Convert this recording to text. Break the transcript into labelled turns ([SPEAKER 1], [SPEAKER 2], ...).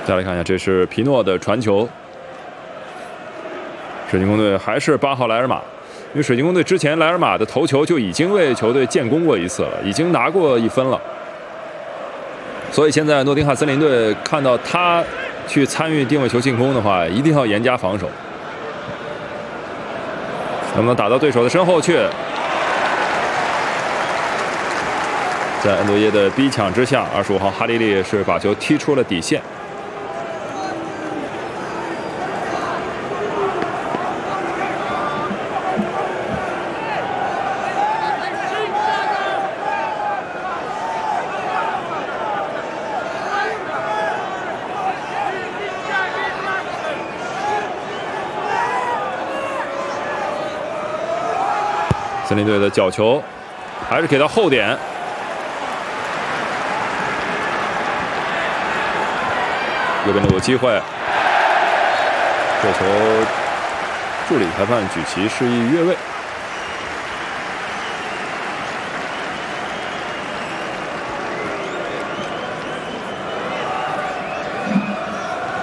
[SPEAKER 1] 再来看一下，这是皮诺的传球。水晶宫队还是8号莱尔马，因为水晶宫队之前莱尔马的头球就已经为球队建功过一次了，已经拿过1分了。所以现在诺丁汉森林队看到他去参与定位球进攻的话，一定要严加防守。能不能打到对手的身后去？在恩多耶的逼抢之下，25号哈利利是把球踢出了底线。森林队的角球还是给到后点，右边路有机会，这球助理裁判举旗示意越位。